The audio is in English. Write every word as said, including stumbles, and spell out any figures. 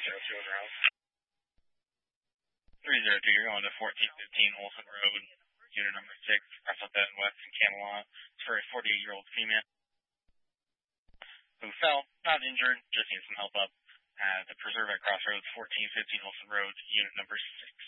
zero two on your house. three zero two, you're going to fourteen fifteen Olson Road, unit number six, Preston West in Camelot. It's for a forty-eight-year-old female who fell, not injured, just needs some help up at the Preserve at Crossroads, fourteen fifteen Olson Road, unit number six.